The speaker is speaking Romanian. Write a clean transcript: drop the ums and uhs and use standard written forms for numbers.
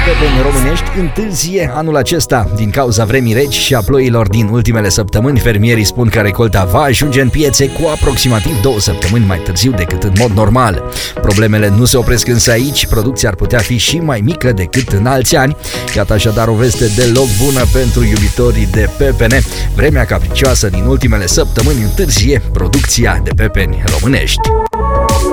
pepeni românești întârzie anul acesta. Din cauza vremii reci și a ploilor din ultimele săptămâni, fermierii spun că recolta va ajunge în piețe cu aproximativ 2 săptămâni mai târziu decât în mod normal. Problemele nu se opresc însă aici, producția ar putea fi și mai mică decât în alți ani. Iată așadar o veste deloc bună pentru iubitorii de pepene. Vremea capricioasă din ultimele săptămâni întârzie producția de pepeni românești.